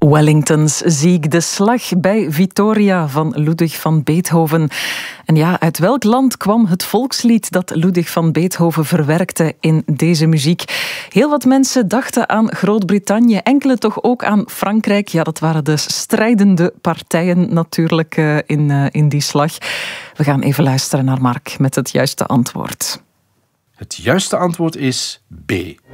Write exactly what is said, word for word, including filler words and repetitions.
Wellingtons Ziek, de slag bij Vittoria van Ludwig van Beethoven. En ja, uit welk land kwam het volkslied dat Ludwig van Beethoven verwerkte in deze muziek? Heel wat mensen dachten aan Groot-Brittannië, enkele toch ook aan Frankrijk. Ja, dat waren de strijdende partijen natuurlijk uh, in, uh, in die slag. We gaan even luisteren naar Mark met het juiste antwoord. Het juiste antwoord is B.